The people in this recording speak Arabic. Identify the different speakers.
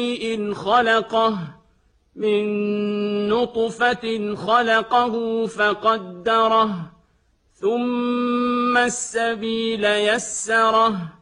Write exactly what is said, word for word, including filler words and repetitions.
Speaker 1: شيء خلقه من نطفة خلقه فقدره ثم السبيل يسره